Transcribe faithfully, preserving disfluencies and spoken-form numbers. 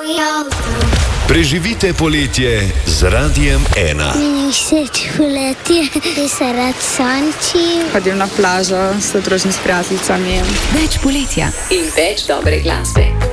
Preživite poletje z Radiem ena. Meni všeč poletje, da se rad sonči. Hodim na plažo, se družim s prijateljicami. Več poletja in več dobre glasbe.